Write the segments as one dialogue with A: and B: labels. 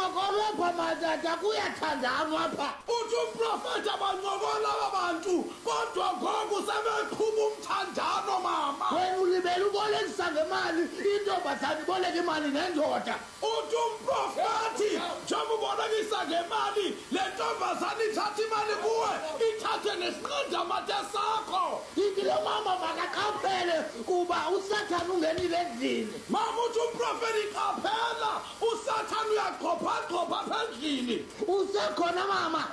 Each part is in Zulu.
A: kuncokolwe pha matata kuyathandana apha.
B: Uthi umprofeti abancokola abantu kodwa ngoku sebeqhuba umthandano mama.
A: Wena ulibele ubolekisa ngemali intombazana iboleka imali nendoda.
B: Uthi umprofeti njengoba ubolekisa ngemali le ntombazana ithatha imali kuwe ithathe nesinqindamathe sakho.
A: Ithi lo mama makaqaphele kuba usathane ungenile endlini.
B: Mama uthi umprofeti qaphela usathane uyaqhopha apha endlini.
A: Usekhona mama.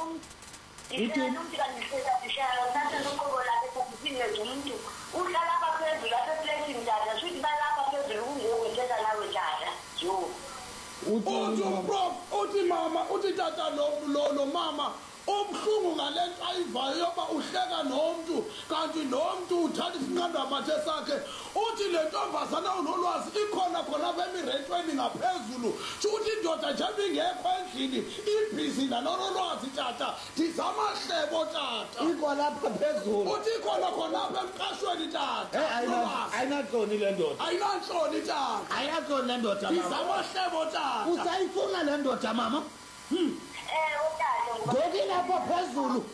B: Uthi mama uthi tata lo mama ubuhlungu ngale nto ayivayo yoba uhleka nomntu kanti nomntu uthatha isinqandamathe sakhe. Uthi le ntombazana unolwazi ikhona khona apha emirentweni ngaphezulu. Uthi indoda njengoba ingekho endlini ibhizi nalolwazi tata ndizamahlebo tata.
A: Ikwalapha phezulu.
B: Uthi ikhona khona apha emqashweni tata.
A: Ayinatloni le ndoda.
B: Ayinantloni tata.
A: Ayinatloni le ndoda mama.
B: Ndizamahlebo tata.
A: Usayifuna le ndoda mama? Ngoku ilapha phezulu.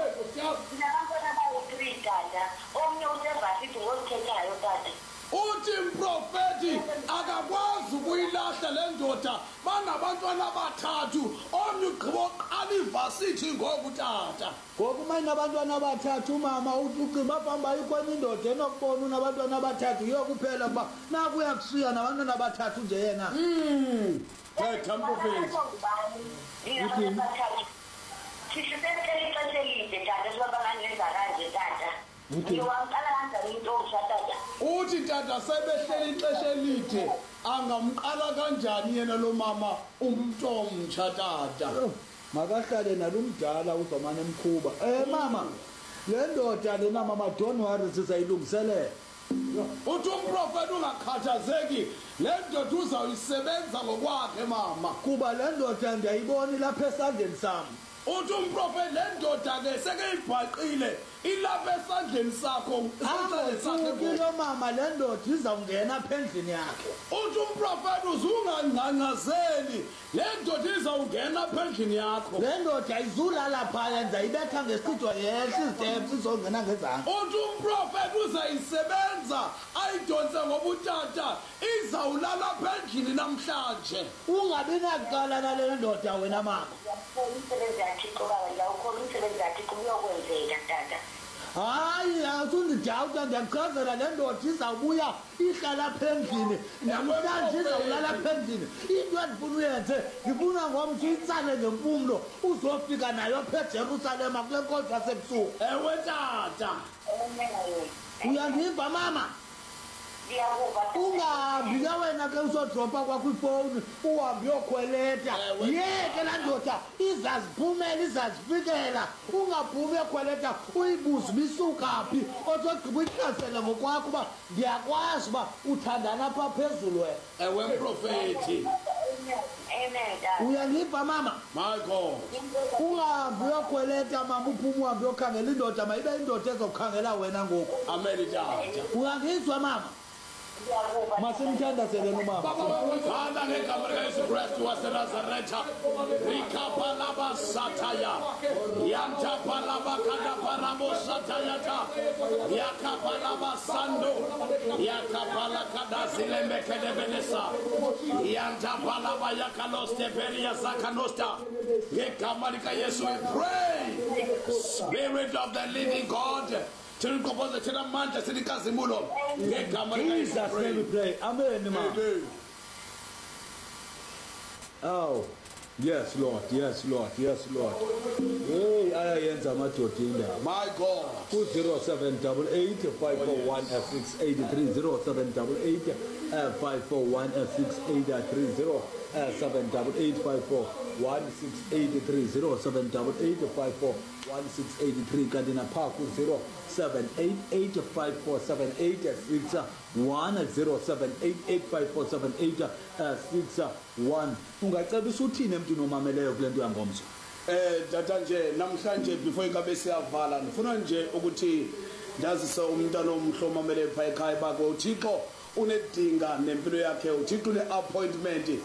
B: Uthi mprofeti akakwazi ukuyilahla le ndoda banabantwana abathathu omnye ugqiboqala ivasithi ngoku tata.
A: Ngoku manje abantwana abathathu mama ucima phamba ikhona indoda enokubona unabantwana abathathu yokuphela kuba naku uyakushiya nabantwana abathathu nje yena.
B: Thetha mprofeti. Uthi tata sebehleli ixesha elide angamqala kanjani yena lo mama umntu omtsha tata.
A: Makahlale nalumdala uzomane emkhuba. Mama le ndoda lena mama don't worry sizayilungiselela.
B: Uthi umprofeti ungakhathazeki le ndoda uzawuyisebenza ngokwakhe mama
A: kuba le ndoda ndiyayibona lapha esandleni sam.
B: Uthi umprofeti le ndoda ke sekeyibhaqile ilapha esandleni sakho
A: lo mama le ndoda izawungena apha endlini yakhe.
B: Uthi umprofeti uzungangcangcazeli le ndoda izawungena apha endlini yakho.
A: Le ndoda izulala phaya ndizayibetha ngesitwa yehle iziteps izongena ngezantsi.
B: Uthi umprofeti uzayisebenza ayidonse ngobutata izawulala apha endlini namhlanje.
A: Ungabi nakuqala nale ndoda wena mama. Hayi asundidawuta ndiyachazela le ndoda izawubuya ihlala apha endlini namhlanje izawulala apha endlini. Into endifuna uyenze ndifuna ngomso uyitsale ngempumlo uzofika nayo apha eJerusalema kule nkonzo yasebusuku.
B: Ewe tata.
A: Uyandiva mama? Ungahambi ke wena ke usodropa kwakho ifowuni uhambe uyokhweleta. Yeke laa ndoda izaziphumela izazifikela. Ungaphumi uyokhweleta uyibuze uba isuka phi osogqiba uyihlasele ngokwakho uba ndiyakwazi uba uthandana apha phezulu wena.
B: Ewe mprofeti.
A: Uyandiva mama?
B: My God.
A: Ungahambi uyokhweleta mama uphume uhambe uyokhangela indoda mayibe indoda ezokukhangela wena ngoku.
B: Amen tata.
A: Uyangizwa mama? Masimthandazele umama.
B: Father ngegama likaYesu Kristu waseNazaretha rikapalaba sataya yantapalaba kadaparabo satayata yakapalaba sando yakapala kadazile mekedebenesa yantapalaba yakaloste peria zakanosta ngegama likaYesu we pray. Spirit of the living God, Tilikopoza tena manja silikazimulo ngegama
A: Jesus
B: likaYesu
A: name we pray. Amen mama. Oh, yes Lord, yes Lord, yes Lord. Hey, ayayenza amadoda indaba.
B: My God.
A: Ku 0788 541 683 0788 541 683 788 541 683 0788 541 683 kanti napha ku 0788 547 861 0788 ungacebisa uthini emntwini omameleyo kule nto yangomso?
B: Tata nje namhlanje before ingabe siyavala ndifuna nje ukuthi ndazise umntana omhlomamele pha ekhaya bakho uThixo unedinga nempilo yakhe uThixo une appointment